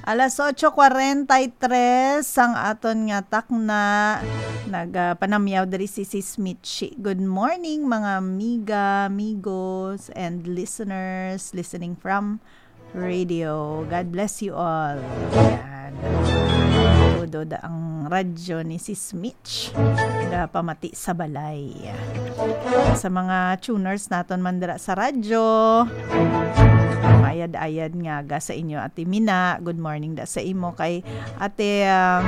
Alas 8:43 ang aton nga takna nagpanamyaw diri si Sis Mitchie. Good morning mga amiga, amigos, and listeners listening from radio. God bless you all. Yan. Todo ang radyo ni Sis Mitch nga pamati sa balay. Sa mga tuners naton mandara sa radyo, ayad-ayad nga ga sa inyo Ate Mina, good morning da sa imo kay Ate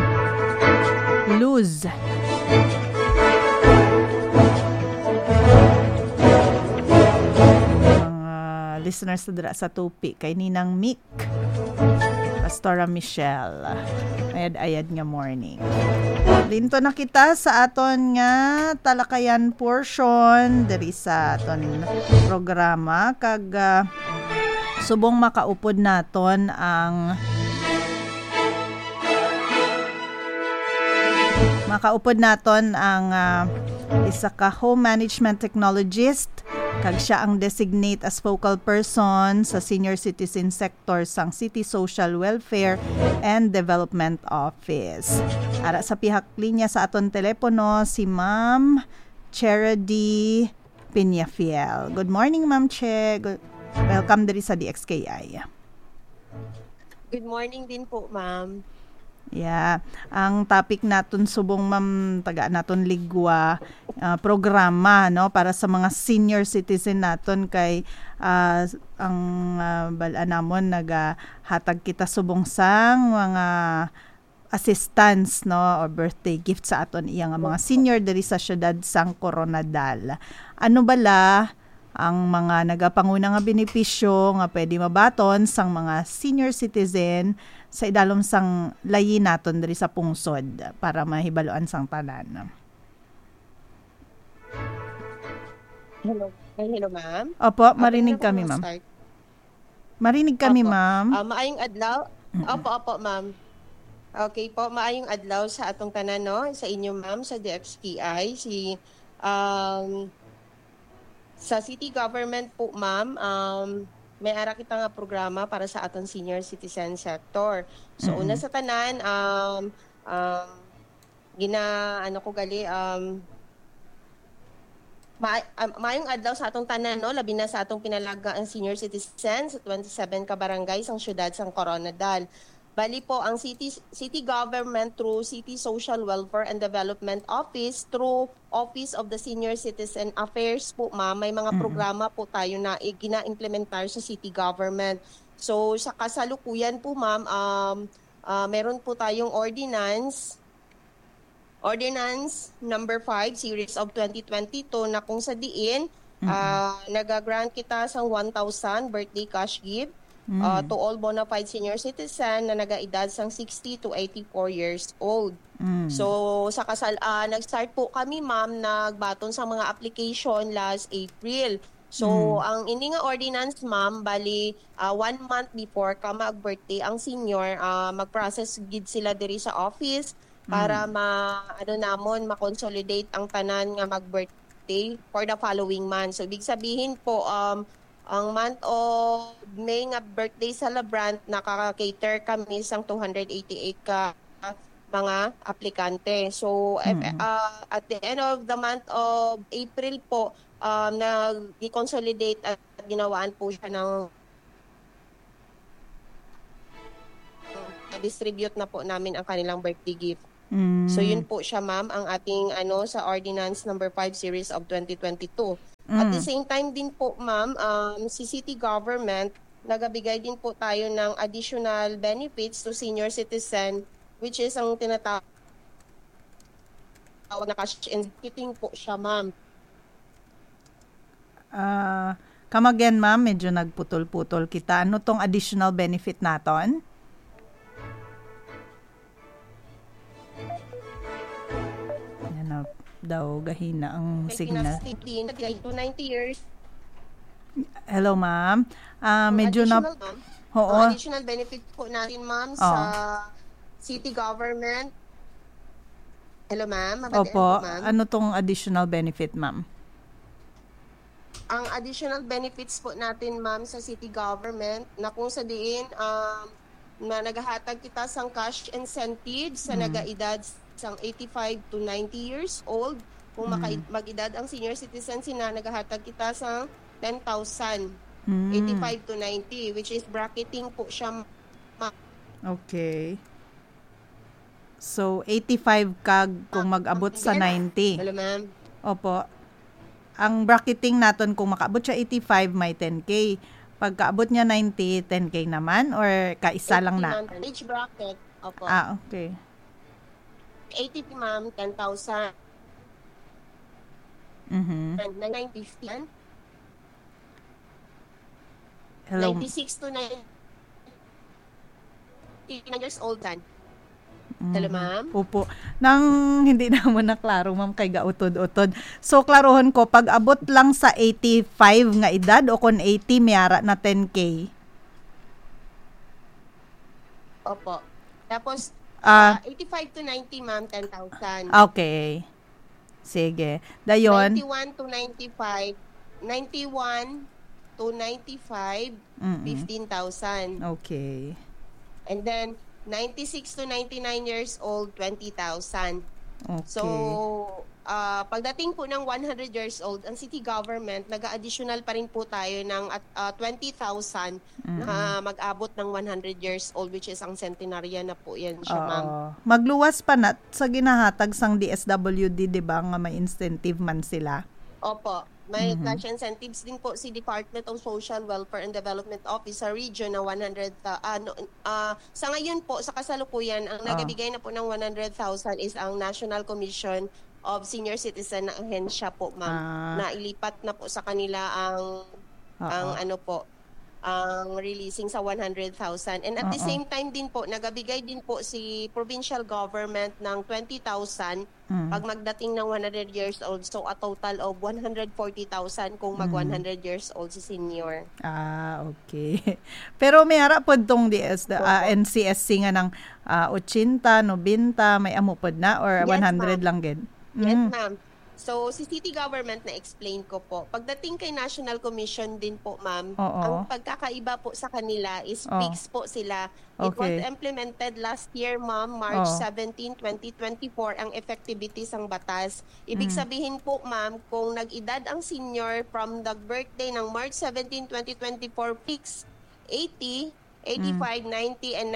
Luz. Mga listeners na dira sa Tupi kay Ninang Mick, Pastora Michelle, ayad-ayad nga morning. Linto na kita sa aton nga talakayan portion diri sa aton programa kag subong makaupod naton ang isa ka home management technologist kag siya ang designate as focal person sa senior citizen sector sang City Social Welfare and Development Office. Ara sa pihak linya sa aton telepono si Ma'am Charity Peñafiel. Good morning Ma'am Che. Welcome diri sa DXKI. Good morning din po, ma'am. Yeah, ang topic naton subong ma'am taga naton ligwa programa no para sa mga senior citizen naton kay ang balanamon nagahatag kita subong sang mga assistance no or birthday gift sa aton iyang mga senior diri sa syudad sang Coronadal. Ano bala ang mga nagapanguna nga benepisyo nga pwede mabaton sang mga senior citizen sa idalom sang layi naton diri sa pungsod para mahibaluan sang tanan. Hello ma'am. Opo, marinig kami ma'am. Marinig kami ma'am. Maayong adlaw. Opo ma'am. Okay po, maayong adlaw sa atong tanan no, sa inyo ma'am sa DXPI sa city government po, ma'am, may ara kita nga programa para sa aton senior citizen sector. So, una sa tanan, maayong adlaw sa atong tanan, no? Labi na sa atong pinalaga ang senior citizen sa 27 ka barangay sang syudad sang Coronadal. Bali po, ang city government through City Social Welfare and Development Office through Office of the Senior Citizen Affairs po, ma'am, may mga programa po tayo na gina-implementar sa city government. So, sa kasalukuyan po, ma'am, meron po tayong Ordinance number 5, Series of 2022, na kung sa diin, nag-grant kita sa 1,000 birthday cash gift to all bona fide senior citizen na nag-edad sang 60 to 84 years old. So sa nag-start po kami, ma'am, nagbaton sa mga application last April. So ang ini nga ordinance, ma'am, bali 1 month before ka mag-birthday ang senior, mag-process gid sila diri sa office para ma-consolidate ang tanan nga mag-birthday for the following month. So ibig sabihin po ang month of May nga birthday celebrant, nakaka-cater kami sang 288 ka mga aplikante. So, at the end of the month of April po, nag-consolidate at ginawaan po siya ng distribute na po namin ang kanilang birthday gift. So, yun po siya, ma'am, ang ating sa Ordinance number 5 Series of 2022. At the same time din po, ma'am, si city government, nagabigay din po tayo ng additional benefits to senior citizen, which is ang tinatawag na cash and giving po siya, ma'am. Come again, ma'am, medyo nagputol-putol kita. Ano tong additional benefit naton? Daw gahina ang signal. 90 years. Hello, ma'am. Medyo na additional benefit po natin, ma'am, sa city government. Hello, ma'am. Opo. Ma'am. Ano tong additional benefit, ma'am? Ang additional benefits po natin, ma'am, sa city government na kung sa diin na nagahatag kita sang cash incentives sa nagaedad sang 85 to 90 years old. Kung mag-edad ang senior citizen, nagahatag kita sang 10,000. 85 to 90, which is bracketing po siya. Okay. So, 85 kag kung mag-abot sa 90. Hello, ma'am. Opo. Ang bracketing naton kung makaabot siya 85, may 10K. Pagkaabot niya 90, 10K naman? Or kaisa lang na? Age bracket. Opo. Okay. 80, ma'am, 10,000. And 90, 50. Hello. 96 to 90 years old dan. Hello, ma'am. Opo. Nang hindi na mo na klaro, ma'am, kay gautod-utod. So, klarohon ko, pag abot lang sa 85 nga edad o kung 80, mayara na 10K? Opo. Tapos, 85 to 90, ma'am, 10,000. Okay. Sige. Dayon. 91 to 95, 91 to 95, 15,000. Okay. And then, 96 to 99 years old, 20,000. Okay. So, pagdating po ng 100 years old, ang city government, nag-additional pa rin po tayo ng 20,000 na mag-abot ng 100 years old, which is ang centenarian na po yan siya, ma'am. Magluwas pa na sa ginahatag sang DSWD, di ba, nga may incentive man sila? Opo. May cash incentives din po si Department of Social Welfare and Development Office sa region na 100, sa ngayon po, sa kasalukuyan, ang nagabigay na po ng 100,000 is ang National Commission of Senior Citizen na ahensya po, ma'am. Na ilipat na po sa kanila ang ang releasing sa 100,000. And at the same time din po, nagabigay din po si provincial government ng 20,000 pag magdating ng 100 years old. So, a total of 140,000 kung mag 100 years old si senior. Okay. Pero may harap po itong NCSC nga ng 80, 90, may amupod na or 100 lang din? Yes, ma'am. So, si city government na-explain ko po. Pagdating kay National Commission din po, ma'am, ang pagkakaiba po sa kanila is fixed po sila. It was implemented last year, ma'am, March 17, 2024, ang effectivity sang batas. Ibig sabihin po, ma'am, kung nag-edad ang senior from the birthday ng March 17, 2024, fixed 80, 85, 90, and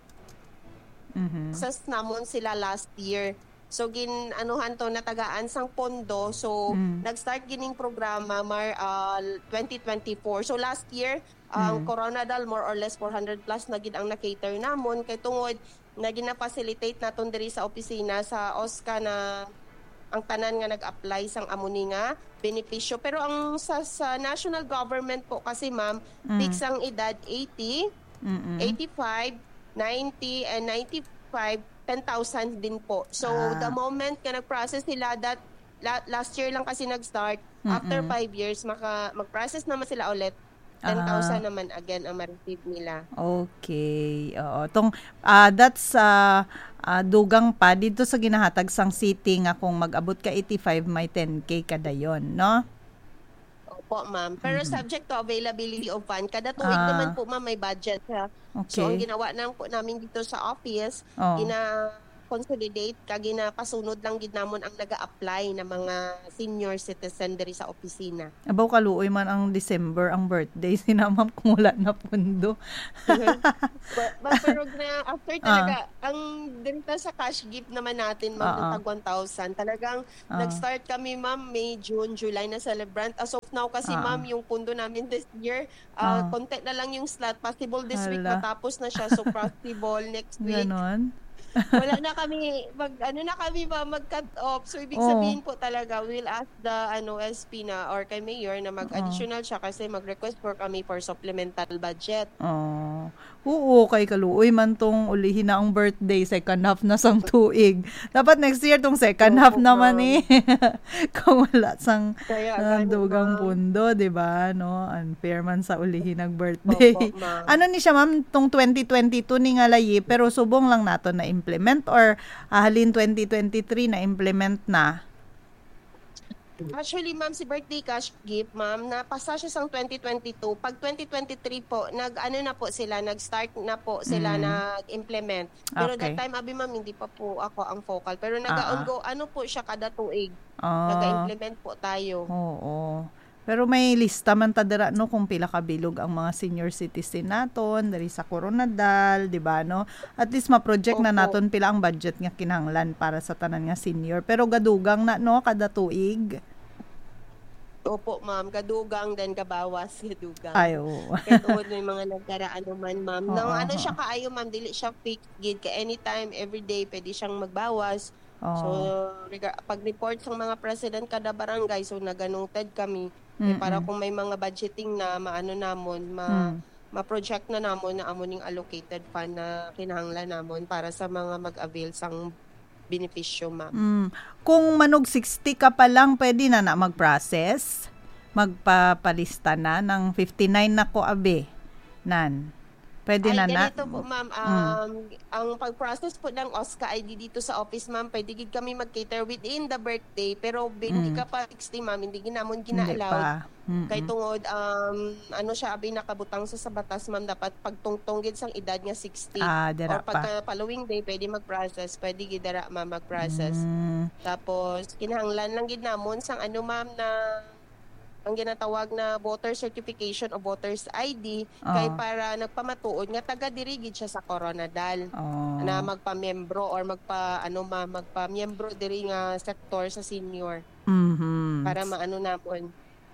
sas namon sila last year. So, ginanuhan to natagaan sang pondo. So, nag-start gining programa 2024. So, last year, ang Coronadal, more or less 400 plus na gid ang na-cater namon. Kay tungod, na gina-facilitate naton diri sa opisina sa OSCA na ang tanan nga nag-apply sang amuni nga benepisyo. Pero ang sa national government po kasi, ma'am, fix ang edad 80, 85, 90, and 95, 10,000 din po. So, the moment ka nag-process sila, that last year lang kasi nag-start, after 5 years, mag-process naman sila ulit, 10,000 naman again ang ma-receive nila. Okay. Oo. That's dugang pa dito sa ginahatag sang city nga kung mag-abot ka 85, may 10K kada yon, no? Po, ma'am. Pero subject to availability of fund, kada tuwing naman po, ma'am, may budget siya. Okay. So, ang ginawa na po namin dito sa office, gina-consolidate, gina-pasunod lang gid namon ang naga-apply na mga senior citizen diri sa opisina. Abaw kaluoy man ang December, ang birthday, sinamam kung wala na pundo. Pero na, after talaga, ang dito sa cash gift naman natin, ma'am, tag 1,000, talagang nag-start kami, ma'am, May, June, July na celebrant. As of now kasi, ma'am, yung pundo namin this year, konti na lang yung slot. Possible this week matapos na siya. So, possible next week. Ganon. Wala na kami, mag-cut off. So, ibig sabihin po talaga, we'll ask the SP na or kay Mayor na mag-additional siya kasi mag-request for kami for supplemental budget. Oo, kay kaluoy man tong ulihin na ang birthday, second half na sang tuig. Dapat next year tong second half naman kung wala sang dugang pundo, di ba? No? Unfair man sa ulihin ang birthday. Ano ni siya, ma'am, tong 2022 ni nga layi, pero subong lang nato na implement or halin 2023 na implement na? Actually, ma'am, si birthday cash gift, ma'am, napasa siya sang 2022. Pag 2023 po, nag-start na po sila nag-implement. Pero that Okay. time, abi ma'am, hindi pa po ako ang focal. Pero Ah, nag-ongo, ano po siya kada tuig. ah. Nag-implement po tayo. Oo. Pero may lista man ta dira no kung pila ka bilog ang mga senior citizen naton diri sa Coronadal, di ba no? At least ma-project na Opo. naton pila ang budget nga kinahanglan para sa tanan nga senior. Pero gadugang na no kada tuig. Opo, ma'am. Gadugang, then gabawas, gadugang. Ay, oo. Kaya tuwod na yung mga nagdaraan naman, ma'am. Nang Oo. ano siya kaayo, ma'am, dili siya fixed gid ka anytime, everyday, pwede siyang magbawas. So, Oo. pag-report sa mga president kada barangay, so naganungted kami. Para Mm. kung may mga budgeting na maano namon, Mm. ma-project na namon na amoning allocated fund na kinahanglan namon para sa mga mag-avail sang benepisyo, ma'am. Mm. Kung manog 60 ka pa lang, pwede na mag-process. Magpapalista na ng 59 na ko abe. Nan. Pwede Ay, na. ganito po, ma'am. Mm. Ang pag-process po ng OSCA ID dito sa office, ma'am, pwede gid kami mag-cater within the birthday. Pero hindi ka pa 60, ma'am, hindi ginamon Hindi gina-allowed. pa. Kay tungod, ano siya, abi nakabutang sa batas, ma'am, dapat pagtungtong gid sang edad nga 60. Dira Or pa. pagka following day, pwede mag-process. Pwede gid dara, ma'am, mag-process. Mm. Tapos, kinahanglan lang gid namon sang ano, ma'am, na ang ginatawag na voter certification o voters ID kay para nagpamatuod nga taga diri gid siya sa Coronadal na magpamiyembro or magpamiyembro diri nga sektor sa senior Mhm. para maano namon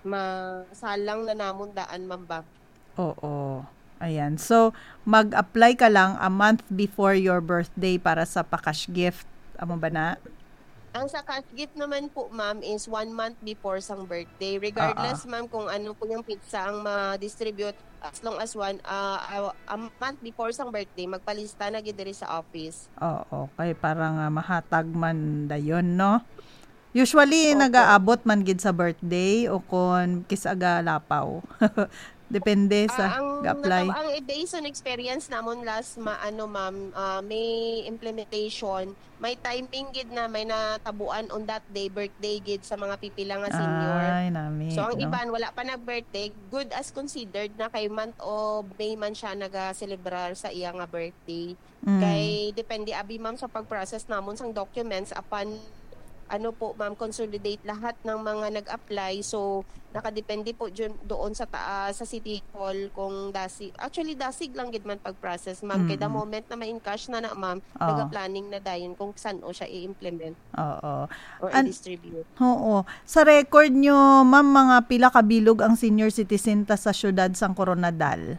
masalang na namon daan, ma'am ba. Oo. Ayan. So, mag-apply ka lang a month before your birthday para sa pa-cash gift. Amo ba na? Ang sa cash gift naman po, ma'am, is 1 month before sang birthday. Regardless, ma'am, kung ano po yung pizza ang ma-distribute, as long as a month before sang birthday, magpalista na gid diri sa office. Oo. Kay para nga mahatag man dayon, no? Usually, Opo. nag-aabot man gid sa birthday o kon kisaga lapaw. Depende sa ga-apply. Ang based on experience namon last ma'am, may implementation, may timing gid na may natabuan on that day, birthday gid sa mga pipila nga senior. Ay, nami. So ang no? iban wala pa nag-birthday, good as considered na kay month of May man siya naga-celebrar sa iya nga birthday. Kay depende abi, ma'am, sa pag-process namon sang documents upon ma'am, consolidate lahat ng mga nag-apply. So, nakadepende po doon sa taas, sa City Hall, kung actually, dasig lang gid man pag-process, ma'am. Kaya the moment na ma-encash na, ma'am, naga-planning na dayon kung saan siya i-implement Oo. or i-distribute. Oo. Sa record nyo, ma'am, mga pila kabilog ang senior citizen ta sa syudad sang Coronadal?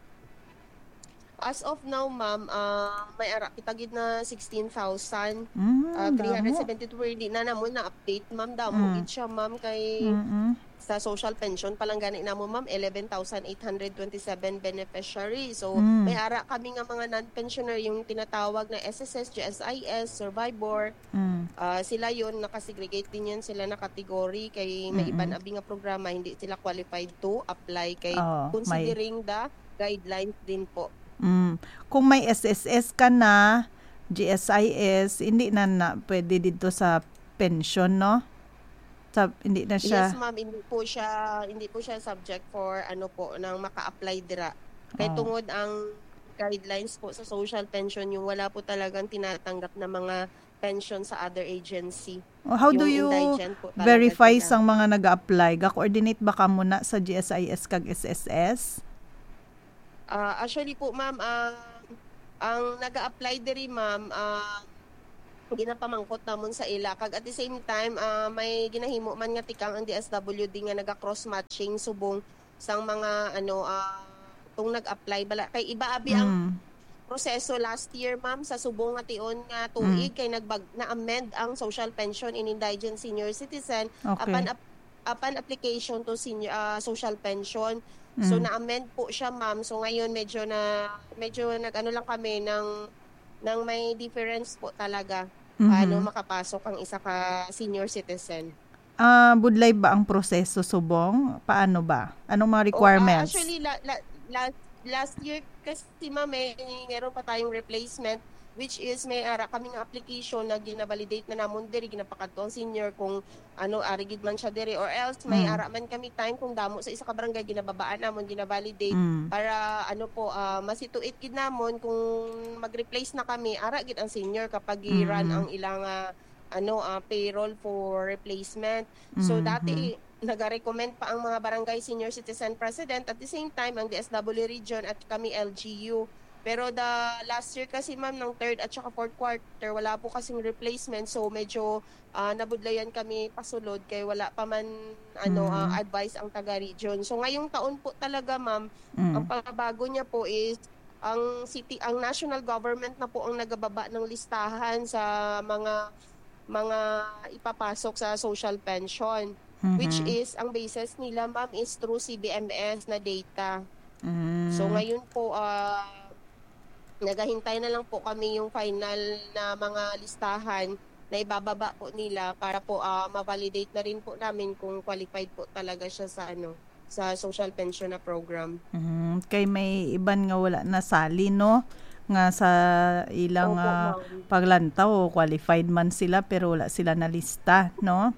As of now, ma'am, may ara kita gid na 16,000. Damo. 372 di na namon na update, ma'am. Damo gid siya, ma'am, kay sa social pension palang gani namo, ma'am, 11,827 beneficiary. So may ara kami nga mga non-pensioner yung tinatawag na SSS, GSIS, survivor. Sila yon nakasegregate din yan sila na category kay may iban abi nga programa hindi sila qualified to apply kay considering the guidelines din po. Kung may SSS ka na, GSIS, hindi na pwede dito sa pension, no? Hindi na siya. Yes, ma'am, hindi po siya subject for nang maka-apply dira. Kay tungod ang guidelines po sa social pension yung wala po talagang tinatanggap na mga pension sa other agency. How do you verify sila sang mga nag-apply? Ga-coordinate ba ka muna sa GSIS kag SSS? Actually po, ma'am, ang nag-a-apply diri, ma'am, ginapamangkot namon sa ila. Kag at the same time, may ginahimo man nga tikang ang DSWD nga naga-cross matching subong sang mga tong nag-apply bala kay iba abi ang proseso last year, ma'am, sa subong nga tion nga tuig kay na-amend ang social pension in indigent senior citizen upon application to senior social pension. So na-amend po siya, ma'am. So ngayon medyo nag-ano lang kami ng may difference po talaga paano makapasok ang isa ka senior citizen. Budlay ba ang proseso subong? Paano ba? Anong mga requirements? Actually last year kasi ma'am, meron pa tayong replacement which is may ara kaming application na gina-validate na namon diri ginapakadto ang senior kung arigid man siya diri or else may ara man kami time kung damo sa isa ka barangay ginababaan namon gina-validate para masituit gid namon kung mag-replace na kami ara gid ang senior kapag i-run ang ilang payroll for replacement. So dati nag-recommend pa ang mga barangay senior citizen president at the same time ang DSW region at kami LGU. Pero the last year kasi ma'am ng third at saka fourth quarter wala po kasing replacement so medyo nabudlayan kami pasulod kay wala pa man advice ang taga region. So ngayong taon po talaga ma'am ang pagbabago niya po is ang national government na po ang nagababa ng listahan sa mga ipapasok sa social pension which is ang basis nila ma'am is through CBMS na data. So ngayon po naghahintay na lang po kami yung final na mga listahan na ibababa po nila para po ma-validate na rin po namin kung qualified po talaga siya sa social pension na program. Kay may iban nga wala nasali no nga sa ilang paglantaw qualified man sila pero wala sila na lista no.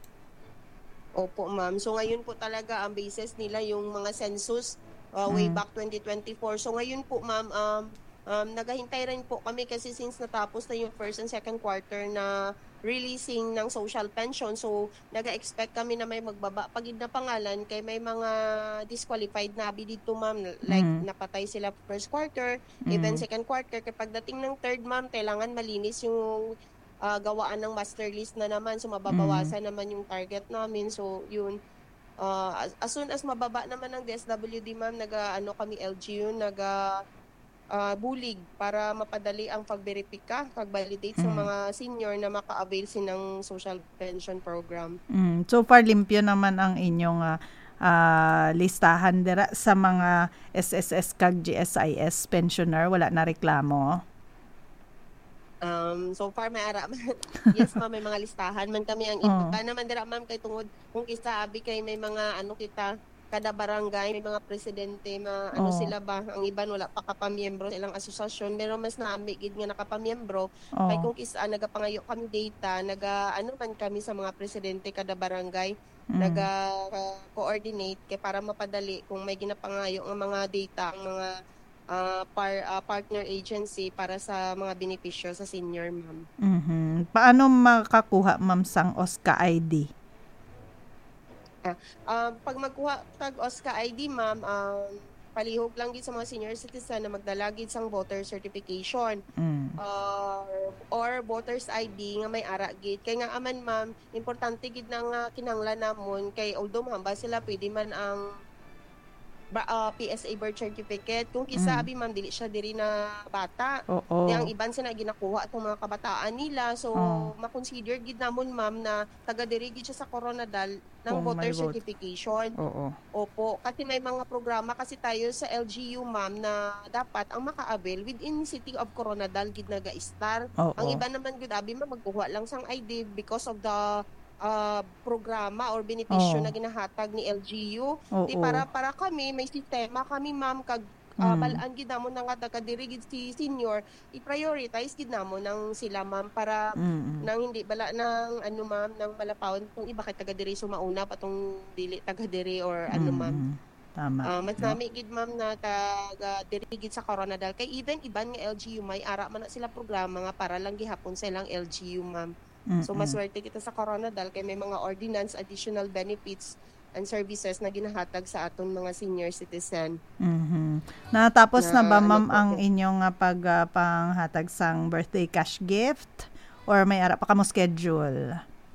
Opo ma'am. So ngayon po talaga ang basis nila yung mga census way back 2024. So ngayon po ma'am naghahintay rin po kami kasi since natapos na yung first and second quarter na releasing ng social pension. So naga-expect kami na may magbaba pagid na pangalan kay may mga disqualified na abi dito ma'am like napatay sila first quarter, even second quarter. Kapag dating ng third ma'am kailangan malinis yung gawaan ng master list na naman so mababawasan naman yung target namin. So yun as soon as mababa naman ng DSWD ma'am kami LGU bulig para mapadali ang pagberipika, pag-validate sa mga senior na maka-avail ng social pension program. So far limpyo naman ang inyong listahan dira sa mga SSS kag GSIS pensioner, wala na reklamo. So far may ara yes ma'am, may mga listahan man kami ang ibuka naman dira ma'am kay tungod kung abi kay may mga kita kada barangay may mga presidente sila ba ang iban wala pa kapamiyembro sa ilang asosasyon pero mas naami gid nga nakapamiyembro kay kung nagapangayo kami data man kami sa mga presidente kada barangay coordinate kay para mapadali kung may ginapangayo nga mga data ang mga partner agency para sa mga benepisyo sa senior ma'am. Paano makakuha ma'am sang OSCA ID? Pag magkuha tag OSCA ID ma'am, palihog lang gid sa mga senior citizen na magdala gid sang voter certification or voters ID nga may ara gid kay nga aman ma'am importante gid na nga kinahanglan namon kay although ma'am ba sila pwede man ang PSA birth certificate kung abi ma'am dili siya diri na bata ang iban sila ginakuha atong mga kabataan nila so ma-consider gid namon ma'am na taga diri gid siya sa Coronadal ng voter certification. Opo kasi may mga programa kasi tayo sa LGU ma'am na dapat ang maka-avail within City of Coronadal gid naga-star. Ang iba naman gid abi ma'am magkuha lang sang ID because of the programa or benepisyo na ginahatag ni LGU. Di para kami may sistema kami ma'am kag balaan gid namon nga taga diri gid si senior i-prioritize gid namon nang sila ma'am para nang hindi bala nang ma'am nang malapawon kung iba kay taga diri sumauna patong dili taga diri or ma'am. Tama. Mas nami gid ma'am na taga diri gid sa Coronadal kay even iban nga LGU may ara man na sila programa nga para lang gihapon sa ilang LGU ma'am. So maswerte kita sa Coronadal kay may mga ordinance additional benefits and services na ginahatag sa aton mga senior citizen. Natapos na ba ma'am ang inyong panghatag sang birthday cash gift or may ara pa kamo schedule?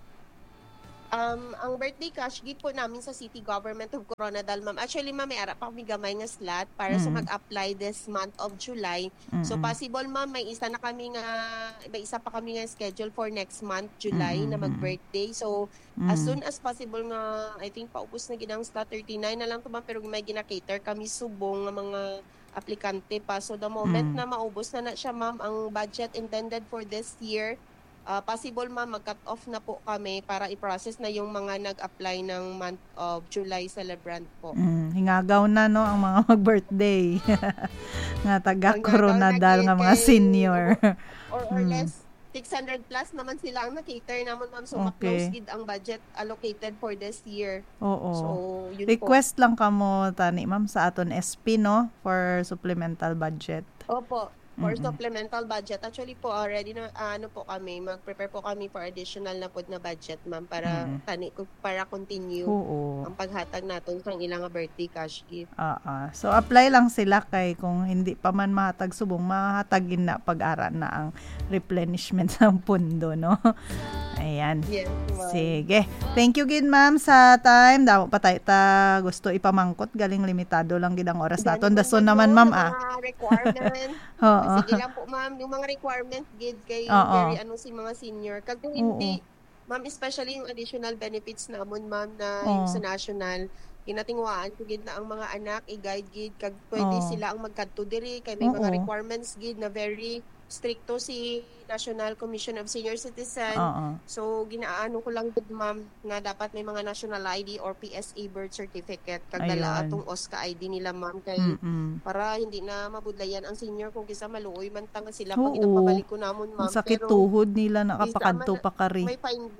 Ang birthday cash gift po namin sa City Government of Coronadal ma'am. Actually ma'am may ara pa kami gamay nga slot para sa mag-apply this month of July. So possible ma'am may isa pa kami nga schedule for next month July na mag-birthday. So as soon as possible nga I think paubos na gid ang slot 39 na lang to ma'am pero may gina-cater kami subong nga mga aplikante pa. So the moment na maubos na siya ma'am ang budget intended for this year possible ma'am, mag-cut off na po kami para i-process na yung mga nag-apply ng month of July celebrant po. Hingagaw na no ang mga mag-birthday. Nga taga Ang Coronadal nga mga senior. or less 600 plus naman sila ang na-cater naman ma'am. So ma-close gid ang budget allocated for this year. Oo. So yun Request lang kamo tani ma'am sa aton SP no for supplemental budget. Opo. For supplemental budget. Actually po, already na, mag-prepare po kami for additional na po na budget, ma'am, para continue ang paghatag natin sa ilang birthday cash gift. So, apply lang sila kay kung hindi pa man mahatag subong, mahatagin na pag-ara na ang replenishment ng pundo, no? Ayan. Yes, ma'am. Sige. Thank you gid ma'am sa time. Daw pa tayo gusto ipamangkot galing limitado lang gid ang oras naton. Dason naman ma'am mga requirements. Sige lang po ma'am, yung mga requirements gid kay very si mga senior. Kag hindi ma'am, especially yung additional benefits namon ma'am na yung sa national kinatingwaan ko gid na ang mga anak i-guide gid kag pwede sila ang magkadto diri kay may mga requirements gid na very stricto si National Commission of Senior Citizen. So, ginaano ko lang din, ma'am, na dapat may mga national ID or PSA birth certificate. Kagdala atong OSCA ID nila, ma'am, kay para hindi na mabudlayan ang senior kung kisa maluoy man tanga sila pag itapabalik ko namon, ma'am. Sakit tuhod nila nakapakadto pa kari. May fine.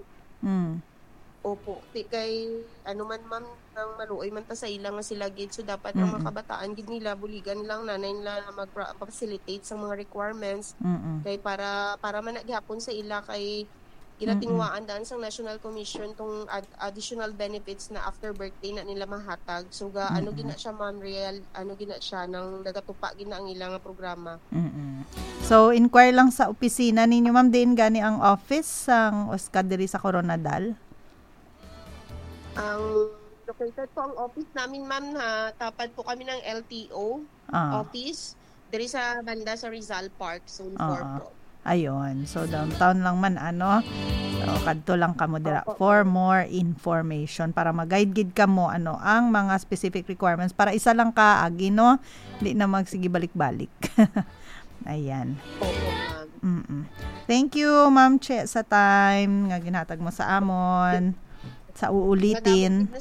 Opo. Kay man, ma'am, ang maluoy man ta sa ilang nga sila gid, so dapat ang mga kabataan gid nila buligan lang nanay nila na mag-facilitate sa mga requirements kay para man gihapon sa ila kay ginatingwaan daan sa National Commission tong additional benefits na after birthday na nila mahatag. So gina siya, ma'am, gina siya nang nagatupa gina ang ilang programa. So inquire lang sa opisina ninyo, ma'am, din gani ang office sang OSCA diri sa Coronadal. Ang located po ang office namin, ma'am, na tapat po kami ng LTO office diri sa banda sa Rizal Park, Zone 4 po. Ayun. So, downtown lang man, So, kadto lang kamo dira for more information para mag-guide gid kamo ang mga specific requirements para isa lang ka agi, no? Hindi na magsige balik-balik. Ayan. Opo, ma'am. Thank you, Ma'am Che, sa time nga ginhatag mo sa amon. Sa uulitin.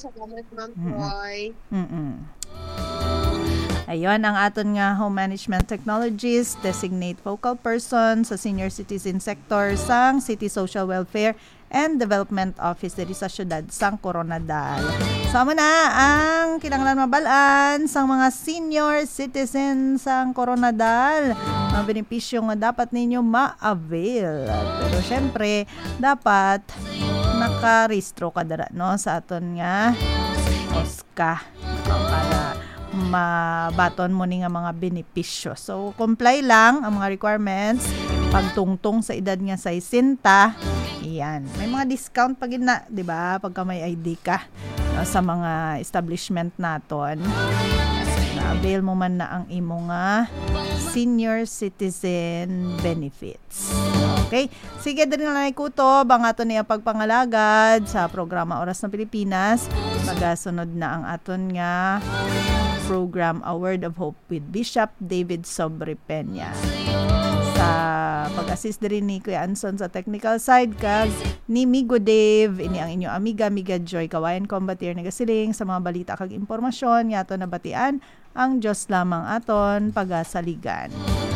Ayun, ang aton nga Home Management Technologies, designate focal person sa senior citizen sector sang City Social Welfare and Development Office diri sa syudad sang Coronadal. Sama na ang kinahanglan mabalaan sang mga senior citizen sang Coronadal. Mga benepisyo nga dapat ninyo ma-avail. Pero syempre, dapat nakarehistro ka dara, no, sa aton nga OSCA para mabaton mo ni nga mga benepisyo. So, comply lang ang mga requirements. Pagtungtong sa edad nga 60, iyan. May mga discount pag na, di ba? Pagka may ID ka sa mga establishment naton. Na-avail mo man na ang imo nga senior citizen benefits. Okay? Sige, din na lang ikuto. Bang ato niya pagpangalagad sa programa Oras ng Pilipinas. Magasunod na ang aton nga program A Word of Hope with Bishop David Sobre Peña. Sa pag-assist din ni Kuya Anson sa technical side, kag ni Migo Dave, ini ang inyo amiga Joy Kawayan Combatir nagasiling sa mga balita kag impormasyon yato na batian ang Diyos lamang aton pagasaligan.